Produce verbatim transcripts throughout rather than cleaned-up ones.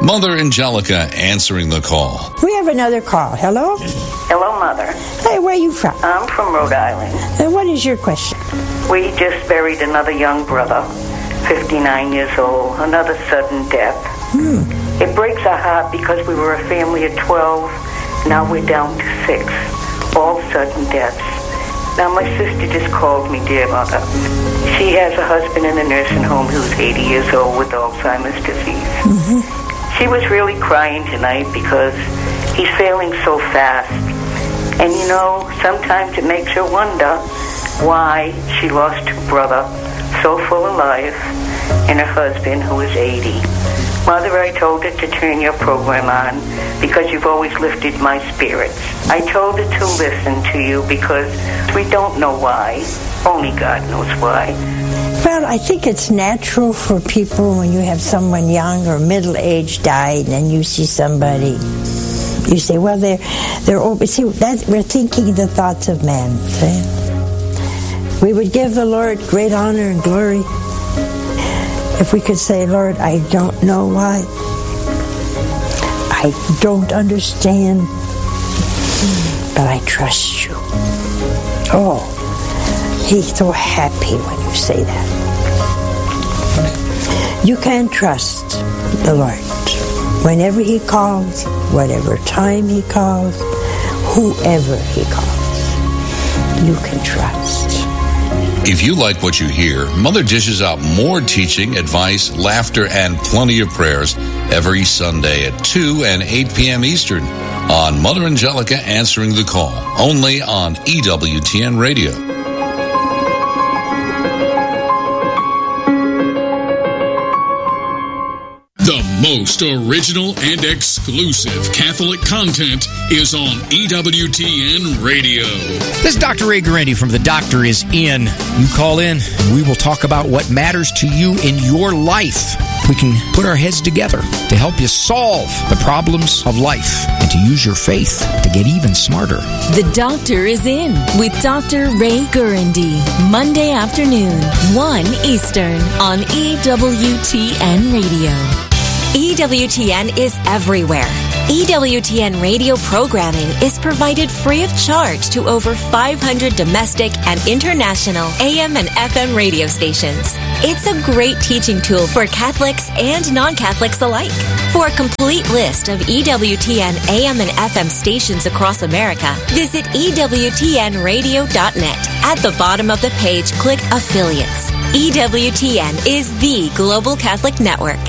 Mother Angelica answering the call. We have another call. Hello? Hello, Mother. Hey, where are you from? I'm from Rhode Island. And what is your question? We just buried another young brother, fifty-nine years old, another sudden death. Hmm. It breaks our heart because we were a family of twelve. Now we're down to six. All sudden deaths. Now my sister just called me, dear Mother. She has a husband in a nursing home who's eighty years old with Alzheimer's disease. Mm-hmm. She was really crying tonight because he's failing so fast. And you know, sometimes it makes her wonder why she lost her brother, so full of life, and her husband, who is eighty. Mother, I told her to turn your program on because you've always lifted my spirits. I told her to listen to you because we don't know why. Only God knows why. Well, I think it's natural for people when you have someone young or middle-aged died and you see somebody, you say, well, they're, they're old. See, that, we're thinking the thoughts of man. See? We would give the Lord great honor and glory if we could say, Lord, I don't know why. I don't understand, but I trust you. Oh, he's so happy when you say that. You can trust the Lord. Whenever he calls, whatever time he calls, whoever he calls, you can trust. If you like what you hear, Mother dishes out more teaching, advice, laughter, and plenty of prayers every Sunday at two and eight p.m. Eastern on Mother Angelica Answering the Call, only on E W T N Radio. The most original and exclusive Catholic content is on E W T N Radio. This is Doctor Ray Guarendi from The Doctor Is In. You call in, and we will talk about what matters to you in your life. We can put our heads together to help you solve the problems of life and to use your faith to get even smarter. The Doctor Is In with Doctor Ray Guarendi. Monday afternoon, one Eastern on E W T N Radio. E W T N is everywhere. E W T N radio programming is provided free of charge to over five hundred domestic and international A M and F M radio stations. It's a great teaching tool for Catholics and non-Catholics alike. For a complete list of E W T N A M and F M stations across America, visit E W T N radio dot net. At the bottom of the page, click Affiliates. E W T N is the Global Catholic Network.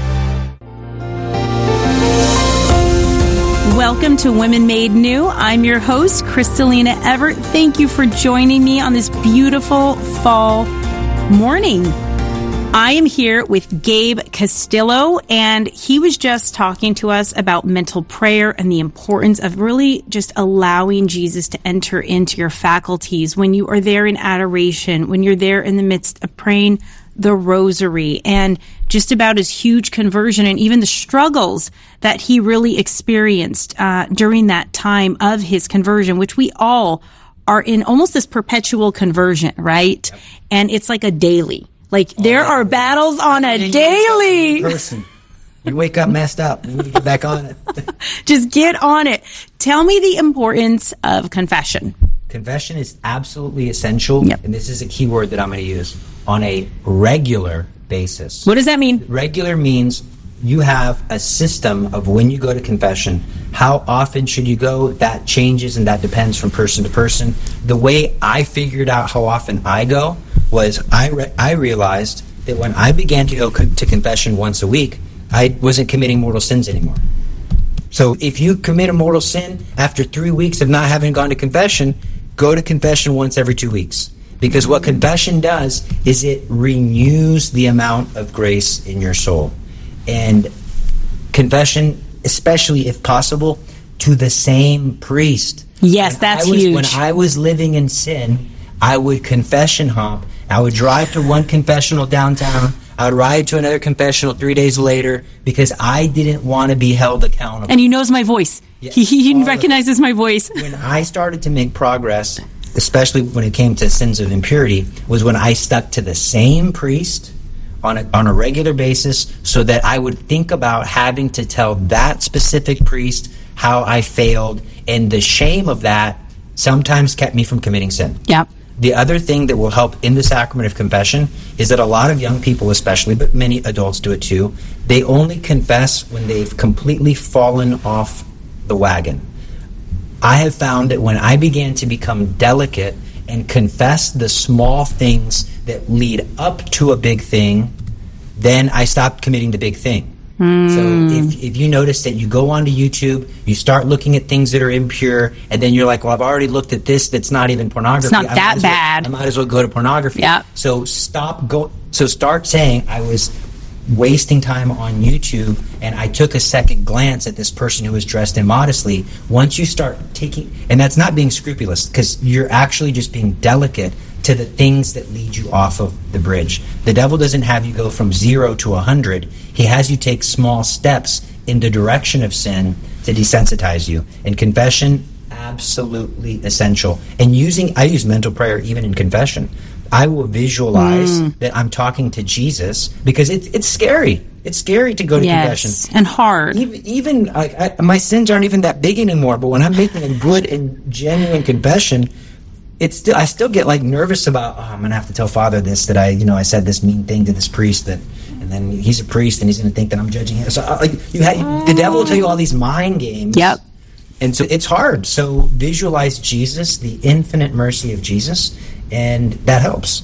Welcome to Women Made New. I'm your host, Kristalina Everett. Thank you for joining me on this beautiful fall morning. I am here with Gabe Castillo, and he was just talking to us about mental prayer and the importance of really just allowing Jesus to enter into your faculties when you are there in adoration, when you're there in the midst of praying the rosary, and just about his huge conversion and even the struggles that he really experienced uh, during that time of his conversion, which we all are in almost this perpetual conversion, right? Yep. And it's like a daily. Like oh, there are battles on a daily. Person. You wake up messed up. You need to get back on it. Just get on it. Tell me the importance of confession. Confession is absolutely essential, yep. And this is a key word that I'm going to use, on a regular basis. What does that mean? Regular means you have a system of when you go to confession. How often should you go? That changes, and that depends from person to person. The way I figured out how often I go was I re- I realized that when I began to go co- to confession once a week, I wasn't committing mortal sins anymore. So if you commit a mortal sin after three weeks of not having gone to confession, go to confession once every two weeks. Because what confession does is it renews the amount of grace in your soul. And confession, especially if possible, to the same priest. Yes, when that's I was, huge. When I was living in sin, I would confession hop. I would drive to one confessional downtown. I would ride to another confessional three days later because I didn't want to be held accountable. And he knows my voice. Yeah, he he recognizes my voice. When I started to make progress, especially when it came to sins of impurity, was when I stuck to the same priest on a, on a regular basis so that I would think about having to tell that specific priest how I failed, and the shame of that sometimes kept me from committing sin. Yep. The other thing that will help in the sacrament of confession is that a lot of young people especially, but many adults do it too, they only confess when they've completely fallen off the wagon. I have found that when I began to become delicate and confess the small things that lead up to a big thing, then I stopped committing the big thing. Mm. So if, if you notice that you go onto YouTube, you start looking at things that are impure, and then you're like, well, I've already looked at this that's not even pornography. It's not I that bad. Well, I might as well go to pornography. Yep. So stop go. So start saying, I was wasting time on YouTube, and I took a second glance at this person who was dressed immodestly. Once you start taking, and that's not being scrupulous, because you're actually just being delicate to the things that lead you off of the bridge. The devil doesn't have you go from zero to a hundred. He has you take small steps in the direction of sin to desensitize you. And confession, absolutely essential. And using, I use mental prayer even in confession. I will visualize mm. that I'm talking to Jesus, because it's it's scary. It's scary to go to yes, confession. And hard. Even, even like, I, my sins aren't even that big anymore, but when I'm making a good and genuine confession, it's still, I still get like nervous about, oh, I'm going to have to tell Father this, that I, you know, I said this mean thing to this priest, that, and then he's a priest and he's going to think that I'm judging him. So like you have, the devil will tell you all these mind games. Yep. And so it's hard. So visualize Jesus, the infinite mercy of Jesus, and that helps.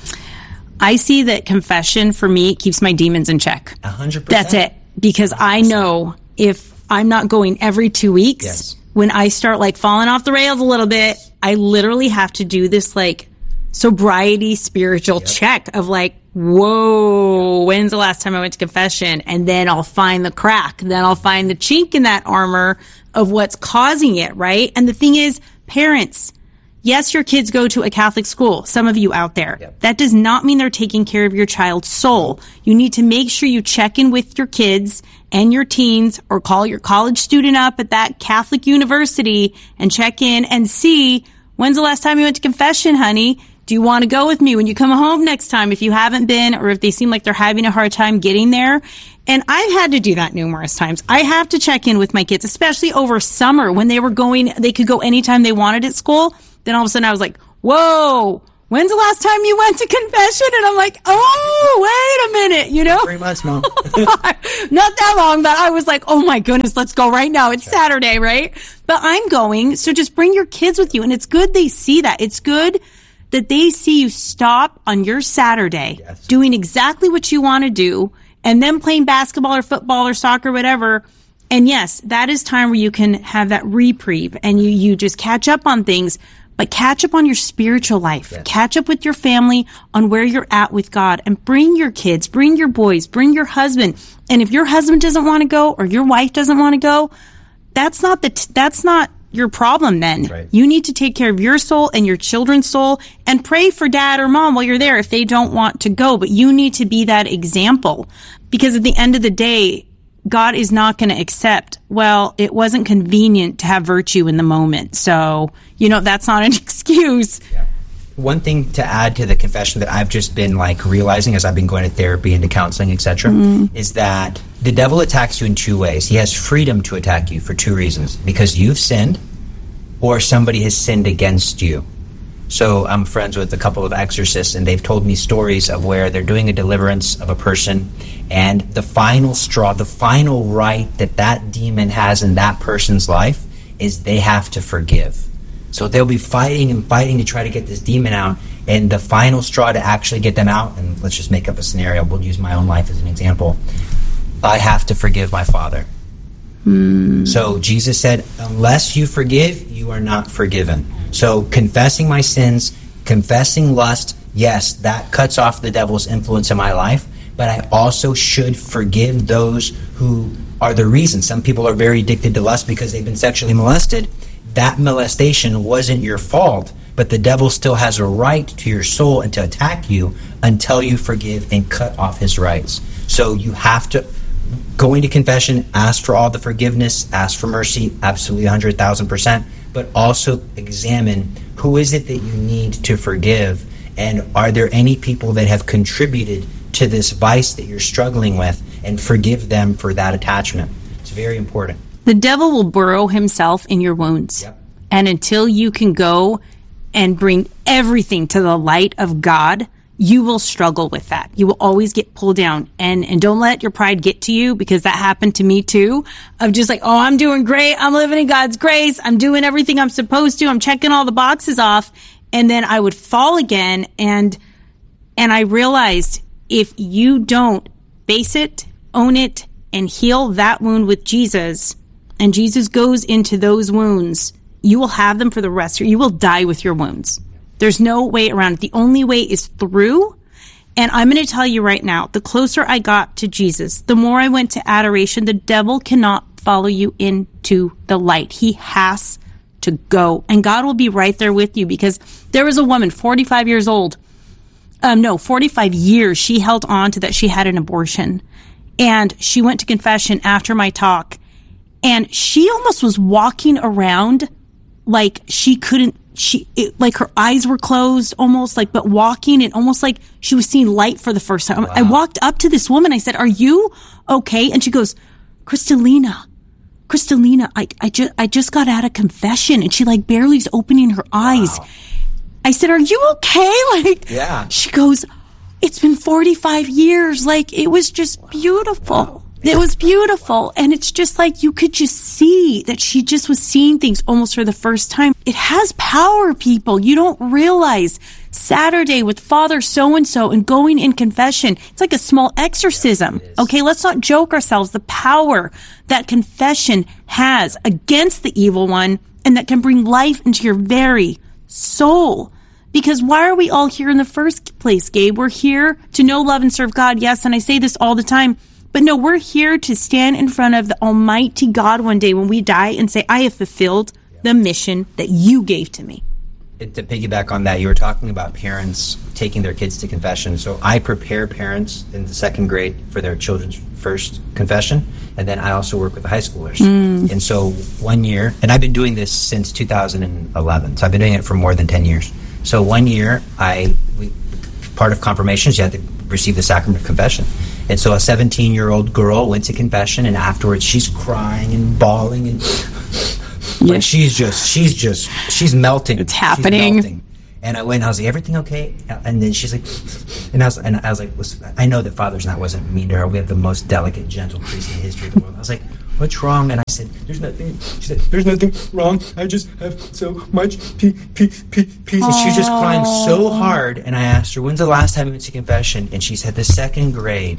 I see that confession for me keeps my demons in check. A hundred percent. That's it. Because I know if I'm not going every two weeks, yes. when I start like falling off the rails a little bit, I literally have to do this like sobriety spiritual yep. check of like, whoa, yep. when's the last time I went to confession? And then I'll find the crack. Then I'll find the chink in that armor of what's causing it, right? And the thing is, parents, yes, your kids go to a Catholic school, some of you out there. Yep. That does not mean they're taking care of your child's soul. You need to make sure you check in with your kids and your teens, or call your college student up at that Catholic university and check in and see, when's the last time you went to confession, honey? Do you want to go with me when you come home next time if you haven't been, or if they seem like they're having a hard time getting there? And I've had to do that numerous times. I have to check in with my kids, especially over summer when they were going, they could go anytime they wanted at school. Then all of a sudden I was like, whoa, when's the last time you went to confession? And I'm like, oh, wait a minute, you know? Three months, Mom. Not that long, but I was like, oh my goodness, let's go right now. It's Saturday, right? But I'm going, so just bring your kids with you. And it's good they see that. It's good that they see you stop on your Saturday, yes. doing exactly what you want to do, and then playing basketball or football or soccer, whatever. And yes, that is time where you can have that reprieve and you, you just catch up on things, but catch up on your spiritual life. Yes. Catch up with your family on where you're at with God, and bring your kids, bring your boys, bring your husband. And if your husband doesn't want to go, or your wife doesn't want to go, that's not the, t- that's not your problem then. Right. You need to take care of your soul and your children's soul, and pray for dad or mom while you're there if they don't want to go. But you need to be that example, because at the end of the day, God is not going to accept, well, it wasn't convenient to have virtue in the moment. So, you know, that's not an excuse. Yeah. One thing to add to the confession that I've just been like realizing as I've been going to therapy and to counseling, et cetera, mm. is that the devil attacks you in two ways. He has freedom to attack you for two reasons: because you've sinned, or somebody has sinned against you. So I'm friends with a couple of exorcists, and they've told me stories of where they're doing a deliverance of a person, and the final straw, the final right that that demon has in that person's life is they have to forgive. So they'll be fighting and fighting to try to get this demon out, and the final straw to actually get them out, and let's just make up a scenario, we'll use my own life as an example, I have to forgive my father. Mm. So Jesus said, unless you forgive, you are not forgiven. So confessing my sins, confessing lust, yes, that cuts off the devil's influence in my life, but I also should forgive those who are the reason. Some people are very addicted to lust because they've been sexually molested. That molestation wasn't your fault, but the devil still has a right to your soul and to attack you until you forgive and cut off his rights. So you have to, go into confession, ask for all the forgiveness, ask for mercy, absolutely one hundred thousand percent, but also examine who is it that you need to forgive, and are there any people that have contributed to this vice that you're struggling with and forgive them for that attachment. It's very important. The devil will burrow himself in your wounds. Yep. And until you can go and bring everything to the light of God, you will struggle with that. You will always get pulled down. And and don't let your pride get to you, because that happened to me too. Of just like, oh, I'm doing great. I'm living in God's grace. I'm doing everything I'm supposed to. I'm checking all the boxes off. And then I would fall again. And and I realized if you don't face it, own it, and heal that wound with Jesus, and Jesus goes into those wounds, you will have them for the rest. You will die with your wounds. There's no way around it. The only way is through. And I'm going to tell you right now, the closer I got to Jesus, the more I went to adoration. The devil cannot follow you into the light. He has to go. And God will be right there with you, because there was a woman, forty-five years old. Um, no, forty-five years. She held on to that she had an abortion. And she went to confession after my talk. And she almost was walking around like she couldn't, she, it, like her eyes were closed almost, like, but walking and almost like she was seeing light for the first time. Wow. I walked up to this woman. I said, "Are you okay?" And she goes, Kristalina, Kristalina, I, I just, I just got out of confession." And she like barely is opening her eyes. Wow. I said, "Are you okay?" Like, yeah. She goes, "It's been forty-five years. Like, it was just beautiful." Wow. It was beautiful. And it's just like you could just see that she just was seeing things almost for the first time. It has power, people. You don't realize. Saturday with Father so-and-so and going in confession, it's like a small exorcism. Okay, let's not joke ourselves. The power that confession has against the evil one, and that can bring life into your very soul. Because why are we all here in the first place, Gabe? We're here to know, love, and serve God. Yes, and I say this all the time. But no, we're here to stand in front of the Almighty God one day when we die and say, "I have fulfilled the mission that you gave to me." To piggyback on that, you were talking about parents taking their kids to confession. So I prepare parents in the second grade for their children's first confession, and then I also work with the high schoolers. Mm. And so one year, and I've been doing this since two thousand eleven, so I've been doing it for more than ten years. So one year, I we, part of confirmation is you have to receive the sacrament of confession. And so a seventeen-year-old girl went to confession, and afterwards she's crying and bawling, and like she's just, she's just, she's melting. It's happening. She's melting. And I went, and I was like, "Everything okay?" And then she's like, and I was, and I was like, I know that Father's not wasn't mean to her. We have the most delicate, gentle priest in the history of the world. I was like, "What's wrong?" And I said, "There's nothing." She said, "There's nothing wrong. I just have so much pe- pe- pe- peace." And she was just crying so hard. And I asked her, "When's the last time you went to confession?" And she said, "The second grade."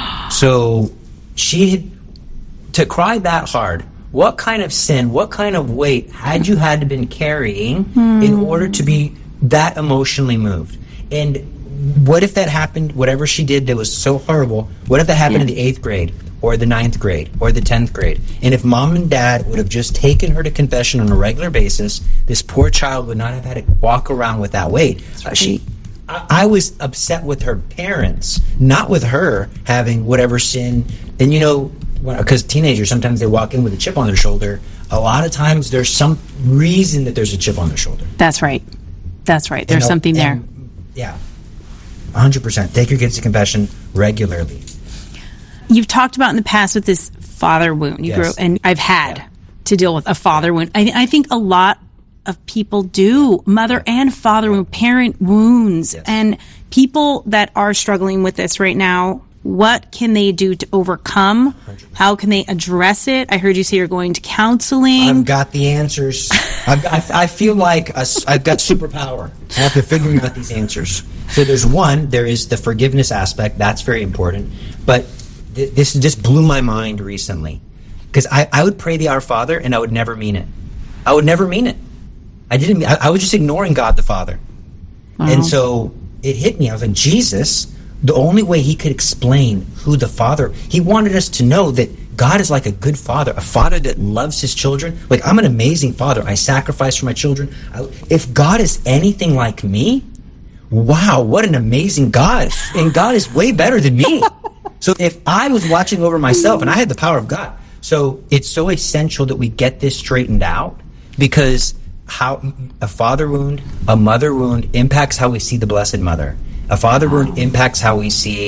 So she had to cry that hard. What kind of sin, what kind of weight had you had to been carrying mm. in order to be that emotionally moved? And what if that happened, whatever she did that was so horrible, what if that happened yeah. in the eighth grade or the ninth grade or the tenth grade? And if mom and dad would have just taken her to confession on a regular basis, this poor child would not have had to walk around with that weight. Uh, she, I, I was upset with her parents, not with her having whatever sin. And you know, because teenagers, sometimes they walk in with a chip on their shoulder. A lot of times there's some reason that there's a chip on their shoulder. That's right. That's right. There's and, something there. And, yeah. one hundred percent. Take your kids to confession regularly. You've talked about in the past with this father wound. You Yes. grew, and I've had Yeah. to deal with a father wound. I, I think a lot of people do. Mother and father wound, parent wounds. Yes. And people that are struggling with this right now, what can they do to overcome? one hundred percent. How can they address it? I heard you say you're going to counseling. I've got the answers. I've, I, I feel like a, I've got superpower after figuring out these answers. So there's one, there is the forgiveness aspect. That's very important. But th- this just blew my mind recently. Because I, I would pray the Our Father, and I would never mean it. I would never mean it. I didn't. Mean, I, I was just ignoring God the Father. Wow. And so it hit me. I was like, Jesus, the only way he could explain who the Father, he wanted us to know that God is like a good father, a father that loves his children. Like, I'm an amazing father. I sacrifice for my children. I, if God is anything like me, wow, what an amazing God. And God is way better than me. So if I was watching over myself and I had the power of God, so it's so essential that we get this straightened out, because how a father wound, a mother wound impacts how we see the Blessed Mother. A father wound impacts how we see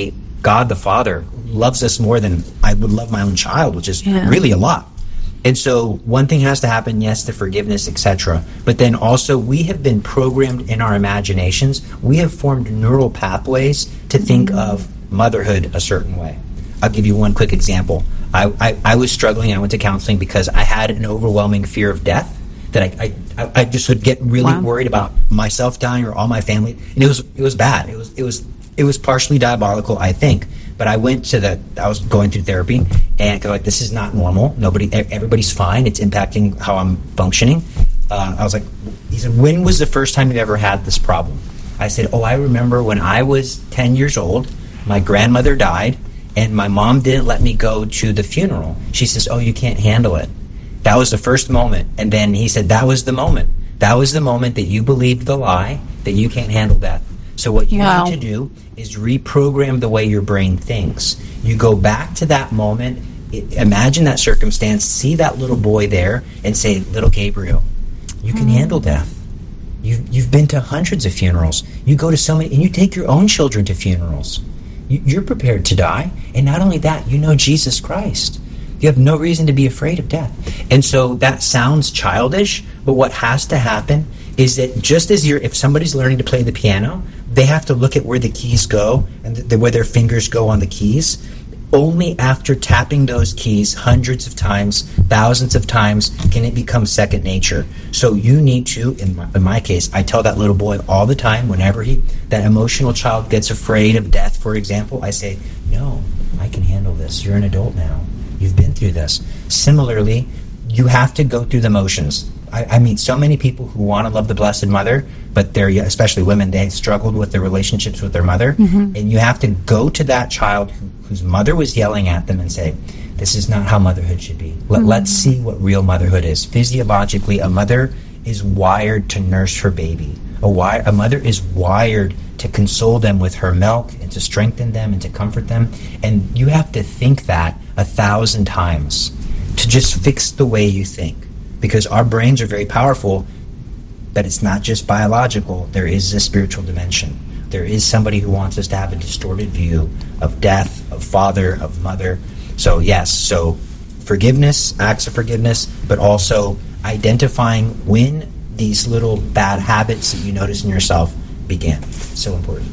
God the Father loves us more than I would love my own child, which is Yeah. really a lot. And so one thing has to happen, yes, the forgiveness, et cetera. But then also we have been programmed in our imaginations. We have formed neural pathways to think of motherhood a certain way. I'll give you one quick example. I, I, I was struggling. I went to counseling because I had an overwhelming fear of death that I, I, I just would get really Wow. worried about myself dying or all my family. And it was it was bad. It was it was it was partially diabolical, I think. But I went to the, I was going through therapy, and like, this is not normal. Nobody, everybody's fine. It's impacting how I'm functioning. Uh, I was like, he said, when was the first time you ever had this problem? I said, oh, I remember when I was ten years old, my grandmother died, and my mom didn't let me go to the funeral. She says, oh, you can't handle it. That was the first moment. And then he said, that was the moment. That was the moment that you believed the lie that you can't handle death. So what you Wow. need to do is reprogram the way your brain thinks. You go back to that moment, i- imagine that circumstance, see that little boy there, and say, little Gabriel, you can handle death. You've, you've been to hundreds of funerals. You go to so many, and you take your own children to funerals. You, you're prepared to die. And not only that, you know Jesus Christ. You have no reason to be afraid of death. And so that sounds childish, but what has to happen is that just as you're, if somebody's learning to play the piano, they have to look at where the keys go and the, where their fingers go on the keys. Only after tapping those keys hundreds of times, thousands of times, can it become second nature. So you need to, in my, in my case, I tell that little boy all the time, whenever he, that emotional child gets afraid of death, for example, I say, no, I can handle this. You're an adult now. You've been through this. Similarly, you have to go through the motions. I, I meet so many people who want to love the Blessed Mother, but they're, especially women, they struggled with their relationships with their mother. Mm-hmm. And you have to go to that child who, whose mother was yelling at them and say, this is not how motherhood should be. Let, mm-hmm. Let's see what real motherhood is. Physiologically, a mother is wired to nurse her baby. A, wi- a mother is wired to console them with her milk and to strengthen them and to comfort them. And you have to think that a thousand times to just fix the way you think. Because our brains are very powerful, but it's not just biological. There is a spiritual dimension. There is somebody who wants us to have a distorted view of death, of father, of mother. So yes, so forgiveness, acts of forgiveness, but also identifying when these little bad habits that you notice in yourself began. So important.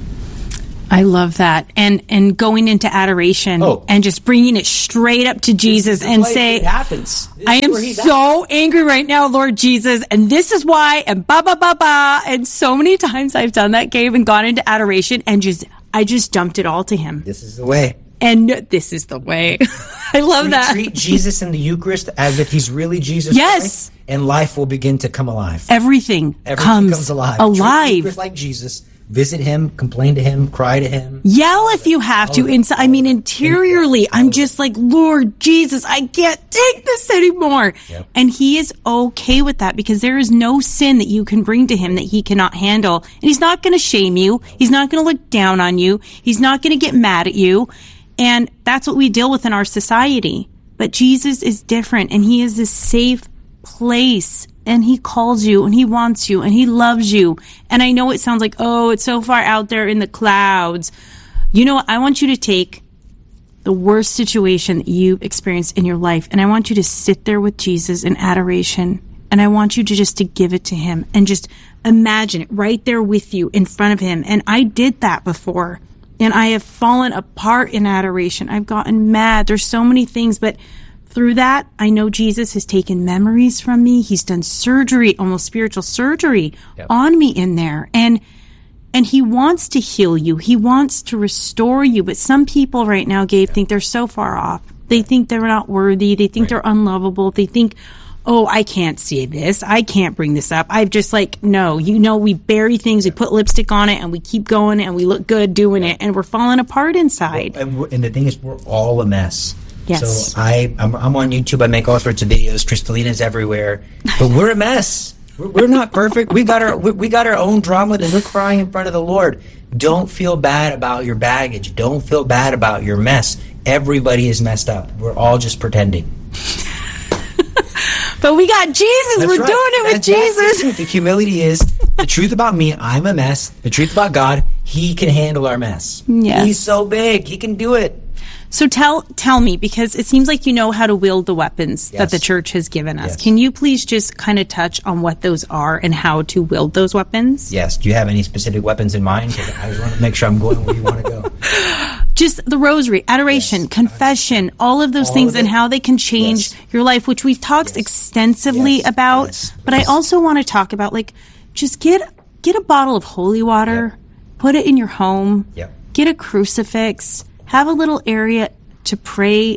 I love that. And and going into adoration Oh. and just bringing it straight up to Jesus and Like, say, it happens. This I is am where he's so angry right now, Lord Jesus, and this is why, and ba ba ba ba. And so many times I've done that, Gabe, and gone into adoration and just, I just dumped it all to him. This is the way. And this is the way. I love We that. treat Jesus in the Eucharist as if he's really Jesus Yes. Christ, and life will begin to come alive. Everything, Everything comes, comes alive. Treat the alive. Eucharist like Jesus. Visit him, complain to him, cry to him. Yell if you have to. Inside, I mean, interiorly, I'm just like, Lord Jesus, I can't take this anymore. Yep. And he is okay with that because there is no sin that you can bring to him that he cannot handle. And he's not going to shame you. He's not going to look down on you. He's not going to get mad at you. And that's what we deal with in our society. But Jesus is different, and he is a safe place. And he calls you, and he wants you, and he loves you. And I know it sounds like, oh, it's so far out there in the clouds. You know what? I want you to take the worst situation that you've experienced in your life, and I want you to sit there with Jesus in adoration. And I want you to just to give it to him and just imagine it right there with you in front of him. And I did that before. And I have fallen apart in adoration. I've gotten mad. There's so many things, but through that, I know Jesus has taken memories from me. He's done surgery, almost spiritual surgery yep. on me in there. And and he wants to heal you. He wants to restore you. But some people right now, Gabe, think they're so far off. They think they're not worthy. They think right. they're unlovable. They think, oh, I can't see this. I can't bring this up. I've just like, no, you know, we bury things. We put lipstick on it and we keep going and we look good doing it. And we're falling apart inside. And, and the thing is, we're all a mess. Yes. So I, I'm, I'm on YouTube. I make all sorts of videos. Kristalina's everywhere, but we're a mess. We're, we're not perfect. We got our we, we got our own drama that we're crying in front of the Lord. Don't feel bad about your baggage. Don't feel bad about your mess. Everybody is messed up. We're all just pretending. But we got Jesus. That's we're right. doing it with that's, Jesus. That's the humility is The truth about me, I'm a mess. The truth about God, he can handle our mess. Yes. He's so big. He can do it. So tell tell me, because it seems like you know how to wield the weapons Yes. that the church has given us. Yes. Can you please just kind of touch on what those are and how to wield those weapons? Yes. Do you have any specific weapons in mind? 'Cause I just want to make sure I'm going where you want to go. Just the rosary, adoration, Yes. confession, all of those All things of and it. how they can change Yes. your life, which we've talked Yes. extensively Yes. about. Yes. But I also want to talk about, like, just get get a bottle of holy water, Yep. put it in your home, Yep. get a crucifix, have a little area to pray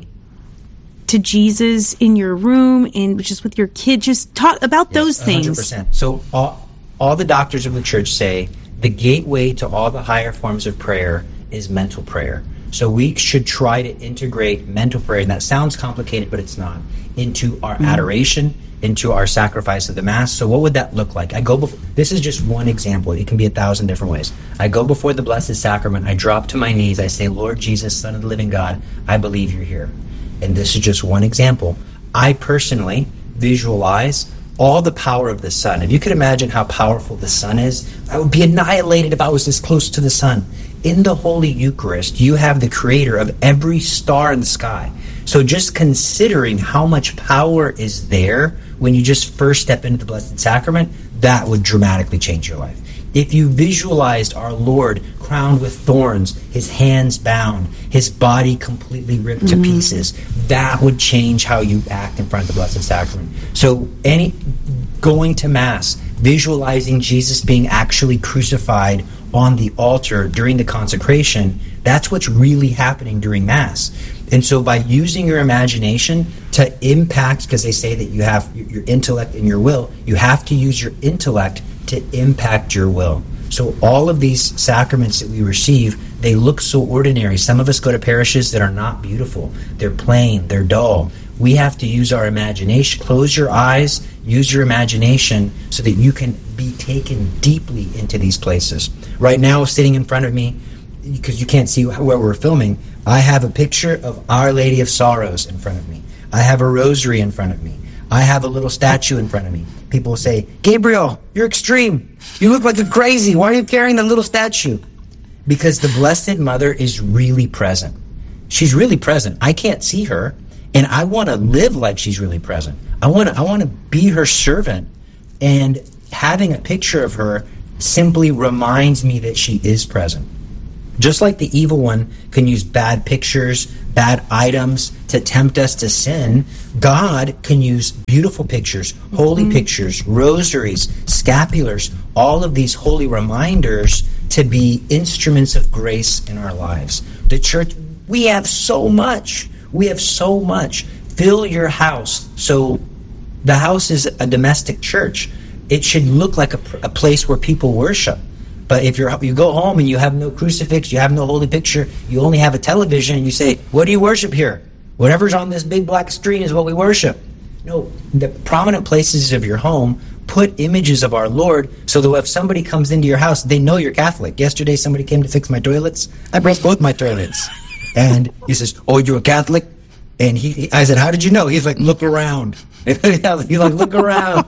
to Jesus in your room, in just with your kid. Just talk about those one hundred things. percent. So all, all the doctors of the church say the gateway to all the higher forms of prayer is mental prayer. So we should try to integrate mental prayer, and that sounds complicated, but it's not, into our Mm-hmm. adoration, into our sacrifice of the Mass. So what would that look like? I go before, this is just one example. It can be a thousand different ways. I go before the Blessed Sacrament. I drop to my knees. I say, Lord Jesus, Son of the living God, I believe you're here. And this is just one example. I personally visualize all the power of the sun. If you could imagine how powerful the sun is, I would be annihilated if I was this close to the sun. In the Holy Eucharist, you have the creator of every star in the sky. So just considering how much power is there when you just first step into the Blessed Sacrament, that would dramatically change your life. If you visualized our Lord crowned with thorns, his hands bound, his body completely ripped to pieces, that would change how you act in front of the Blessed Sacrament. So any going to Mass, visualizing Jesus being actually crucified on the altar during the consecration, that's what's really happening during Mass. And so by using your imagination to impact, because they say that you have your intellect and your will, you have to use your intellect to impact your will. So all of these sacraments that we receive, they look so ordinary. Some of us go to parishes that are not beautiful. They're plain, they're dull. We have to use our imagination. Close your eyes, use your imagination so that you can be taken deeply into these places. Right now, sitting in front of me, because you can't see where we're filming, I have a picture of Our Lady of Sorrows in front of me. I have a rosary in front of me. I have a little statue in front of me. People will say, Gabriel, you're extreme. You look like a crazy. Why are you carrying the little statue? Because the Blessed Mother is really present. She's really present. I can't see her, and I want to live like she's really present. I want to I want to be her servant, and having a picture of her simply reminds me that she is present. Just like the evil one can use bad pictures, bad items to tempt us to sin, God can use beautiful pictures, holy mm-hmm. pictures, rosaries, scapulars, all of these holy reminders to be instruments of grace in our lives. The church, we have so much. We have so much. Fill your house. So the house is a domestic church. It should look like a, a place where people worship. But if you're, you go home and you have no crucifix, you have no holy picture, you only have a television, and you say, what do you worship here? Whatever's on this big black screen is what we worship. No, the prominent places of your home, put images of our Lord so that if somebody comes into your house, they know you're Catholic. Yesterday, somebody came to fix my toilets. I broke both my toilets. And he says, oh, you're a Catholic? And he, he I said, how did you know? He's like, look around. He's like, look around.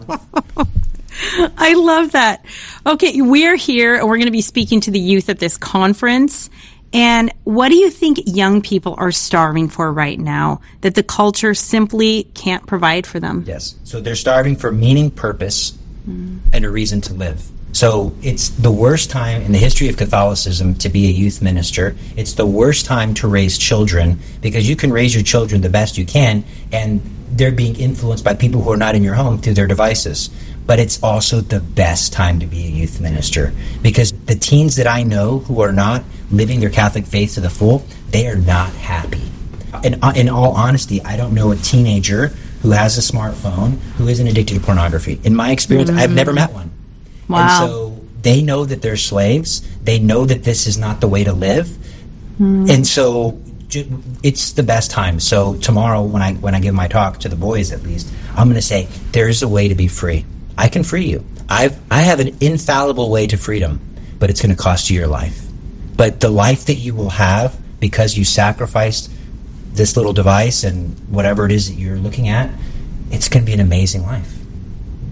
I love that. Okay, we're here and we're going to be speaking to the youth at this conference. And what do you think young people are starving for right now that the culture simply can't provide for them? Yes. So they're starving for meaning, purpose, mm. and a reason to live. So it's the worst time in the history of Catholicism to be a youth minister. It's the worst time to raise children because you can raise your children the best you can, and they're being influenced by people who are not in your home through their devices. But it's also the best time to be a youth minister because the teens that I know who are not living their Catholic faith to the full, they are not happy. And in all honesty, I don't know a teenager who has a smartphone who isn't addicted to pornography. In my experience, mm-hmm. I've never met one. Wow. And so they know that they're slaves. They know that this is not the way to live. Mm. And so it's the best time. So tomorrow when I when I give my talk to the boys, at least, I'm going to say, there's a way to be free. I can free you. I've I have an infallible way to freedom, but it's going to cost you your life. But the life that you will have because you sacrificed this little device and whatever it is that you're looking at, it's going to be an amazing life.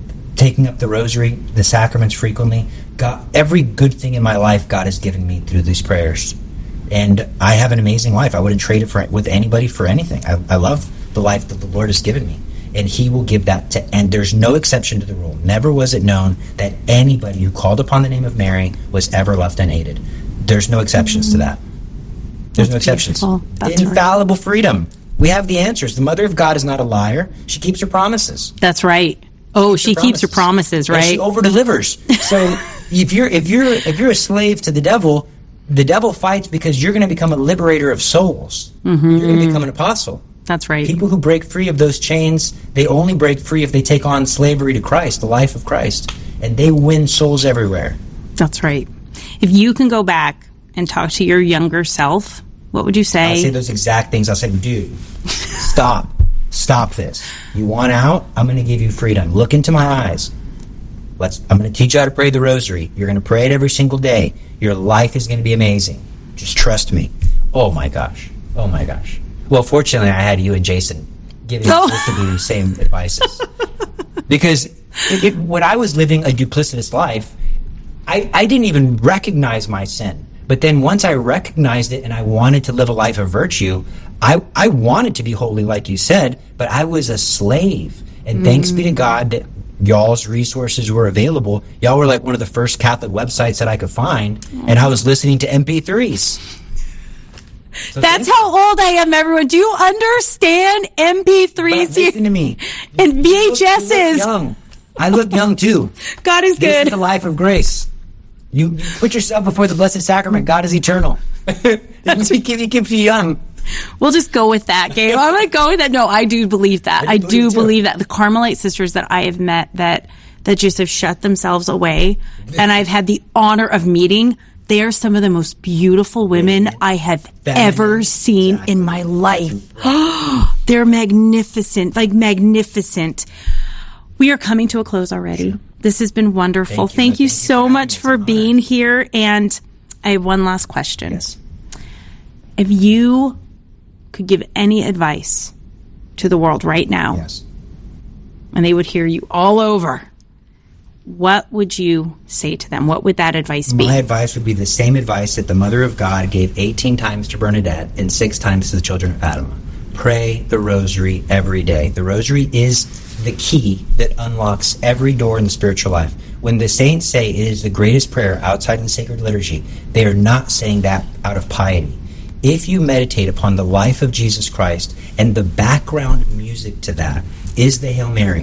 taking up the rosary, the sacraments frequently. God, every good thing in my life God has given me through these prayers. And I have an amazing life. I wouldn't trade it for with anybody for anything. I, I love the life that the Lord has given me. And he will give that to, and there's no exception to the rule. Never was it known that anybody who called upon the name of Mary was ever left unaided. There's no exceptions mm-hmm. to that. There's That's no exceptions. That's infallible right. freedom. We have the answers. The Mother of God is not a liar. She keeps her promises. That's right. Oh, she, she keeps her promises, right? And she over delivers. So if you're if you're if you're a slave to the devil, the devil fights because you're going to become a liberator of souls. Mm-hmm. You're going to become an apostle. That's right. People who break free of those chains, they only break free if they take on slavery to Christ, the life of Christ, and they win souls everywhere. That's right. If you can go back and talk to your younger self, what would you say? I'll say those exact things. I'll say, dude, stop. Stop this. You want out? I'm going to give you freedom. Look into my eyes. Let's. I'm going to teach you how to pray the rosary. You're going to pray it every single day. Your life is going to be amazing. Just trust me. Oh, my gosh. Oh, my gosh. Well, fortunately, I had you and Jason giving oh. basically the same advices. Because it, it, when I was living a duplicitous life, I, I didn't even recognize my sin. But then once I recognized it and I wanted to live a life of virtue, I, I wanted to be holy, like you said, but I was a slave. And mm. thanks be to God that y'all's resources were available. Y'all were like one of the first Catholic websites that I could find, mm. and I was listening to M P threes. So That's how old I am, everyone. Do you understand M P threes? But listen to me. And V H S's. You look young. I look young, too. God is this good. This is the life of grace. You put yourself before the Blessed Sacrament. God is eternal. That's he keeps you young. We'll just go with that, Gabe. I'm going to go with that. No, I do believe that. I, I do believe that. The Carmelite sisters that I have met that, that just have shut themselves away, and I've had the honor of meeting, they are some of the most beautiful women I have ever seen exactly. in my life. They're magnificent, like magnificent. We are coming to a close already. This has been wonderful. Thank you, Thank you Thank so you much for being here. And I have one last question. Yes. If you could give any advice to the world right now, yes. and they would hear you all over, what would you say to them? What would that advice be? My advice would be the same advice that the Mother of God gave eighteen times to Bernadette and six times to the children of Fatima. Pray the rosary every day. The rosary is the key that unlocks every door in the spiritual life. When the saints say it is the greatest prayer outside the sacred liturgy, they are not saying that out of piety. If you meditate upon the life of Jesus Christ and the background music to that is the Hail Mary,